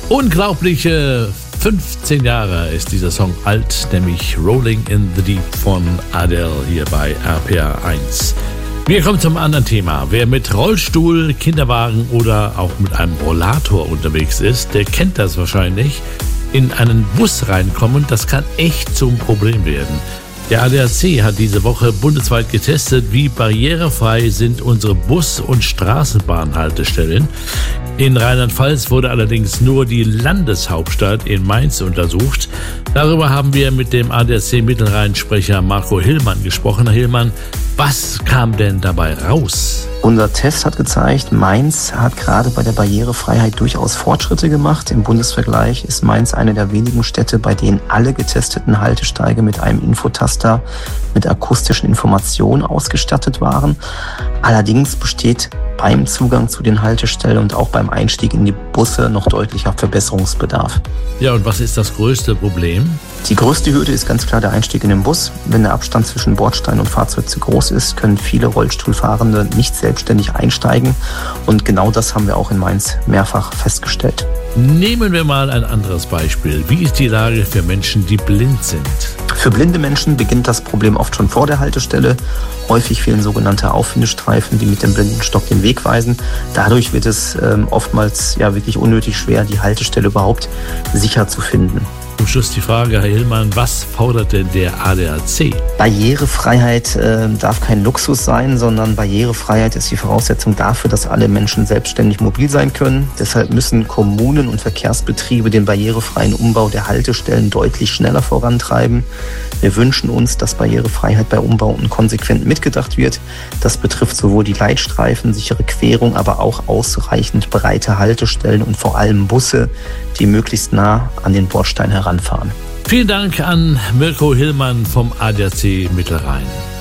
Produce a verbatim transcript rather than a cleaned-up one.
Unglaubliche fünfzehn Jahre ist dieser Song alt, nämlich Rolling in the Deep von Adele hier bei R P R eins. Wir kommen zum anderen Thema. Wer mit Rollstuhl, Kinderwagen oder auch mit einem Rollator unterwegs ist, der kennt das wahrscheinlich. In einen Bus reinkommen, das kann echt zum Problem werden. Der A D A C hat diese Woche bundesweit getestet, wie barrierefrei sind unsere Bus- und Straßenbahnhaltestellen. In Rheinland-Pfalz wurde allerdings nur die Landeshauptstadt in Mainz untersucht. Darüber haben wir mit dem A D A C-Mittelrhein-Sprecher Marco Hillmann gesprochen. Herr Hillmann, was kam denn dabei raus? Unser Test hat gezeigt, Mainz hat gerade bei der Barrierefreiheit durchaus Fortschritte gemacht. Im Bundesvergleich ist Mainz eine der wenigen Städte, bei denen alle getesteten Haltesteige mit einem Infotaster mit akustischen Informationen ausgestattet waren. Allerdings besteht beim Zugang zu den Haltestellen und auch beim Einstieg in die Busse noch deutlicher Verbesserungsbedarf. Ja, und was ist das größte Problem? Die größte Hürde ist ganz klar der Einstieg in den Bus. Wenn der Abstand zwischen Bordstein und Fahrzeug zu groß ist, können viele Rollstuhlfahrende nicht selbstständig einsteigen. Und genau das haben wir auch in Mainz mehrfach festgestellt. Nehmen wir mal ein anderes Beispiel. Wie ist die Lage für Menschen, die blind sind? Für blinde Menschen beginnt das Problem oft schon vor der Haltestelle. Häufig fehlen sogenannte Auffindestreifen, die mit dem Blindenstock den Weg weisen. Dadurch wird es ähm, oftmals ja wirklich unnötig schwer, die Haltestelle überhaupt sicher zu finden. Zum Schluss die Frage, Herr Hillmann, was fordert denn der A D A C? Barrierefreiheit äh, darf kein Luxus sein, sondern Barrierefreiheit ist die Voraussetzung dafür, dass alle Menschen selbstständig mobil sein können. Deshalb müssen Kommunen und Verkehrsbetriebe den barrierefreien Umbau der Haltestellen deutlich schneller vorantreiben. Wir wünschen uns, dass Barrierefreiheit bei Umbauten konsequent mitgedacht wird. Das betrifft sowohl die Leitstreifen, sichere Querung, aber auch ausreichend breite Haltestellen und vor allem Busse, die möglichst nah an den Bordstein heranfahren. Vielen Dank an Mirko Hillmann vom A D A C Mittelrhein.